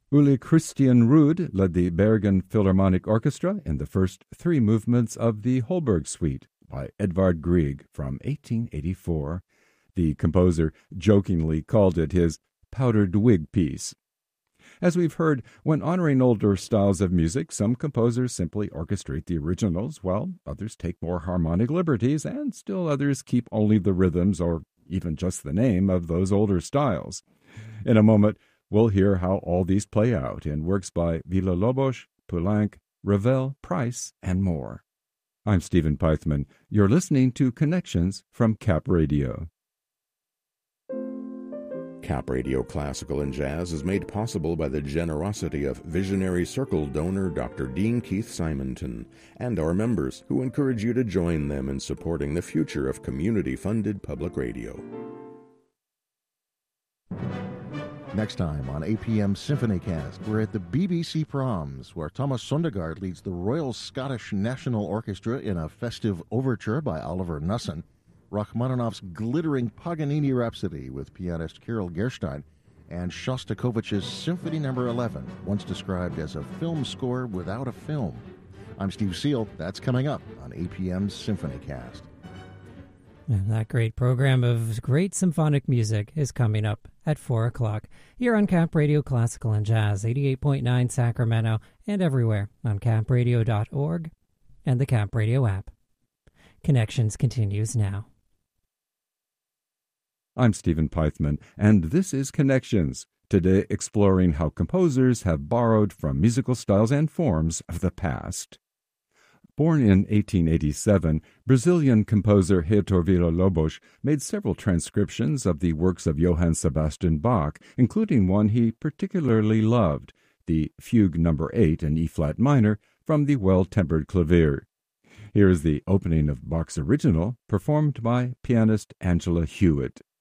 Uli Christian Rude led the Bergen Philharmonic Orchestra in the first three movements of the Holberg Suite by Edvard Grieg from 1884. The composer jokingly called it his powdered wig piece. As we've heard, when honoring older styles of music, some composers simply orchestrate the originals, while others take more harmonic liberties, and still others keep only the rhythms or even just the name of those older styles. In a moment, we'll hear how all these play out in works by Villa-Lobos, Poulenc, Ravel, Price, and more. I'm Stephen Pythman. You're listening to Connections from Cap Radio. Cap Radio Classical and Jazz is made possible by the generosity of Visionary Circle donor Dr. Dean Keith Simonton and our members, who encourage you to join them in supporting the future of community-funded public radio. Next time on APM Symphonycast, we're at the BBC Proms, where Thomas Sondergaard leads the Royal Scottish National Orchestra in a festive overture by Oliver Nussin, Rachmaninoff's glittering Paganini Rhapsody with pianist Carol Gerstein, and Shostakovich's Symphony No. 11, once described as a film score without a film. I'm Steve Seal. That's coming up on APM Symphonycast. And that great program of great symphonic music is coming up at 4 o'clock here on Cap Radio Classical and Jazz, 88.9 Sacramento, and everywhere on capradio.org and the Cap Radio app. Connections continues now. I'm Stephen Pythman, and this is Connections, today exploring how composers have borrowed from musical styles and forms of the past. Born in 1887, Brazilian composer Heitor Villa-Lobos made several transcriptions of the works of Johann Sebastian Bach, including one he particularly loved, the Fugue No. 8 in E-flat minor from the Well-Tempered Clavier. Here is the opening of Bach's original, performed by pianist Angela Hewitt.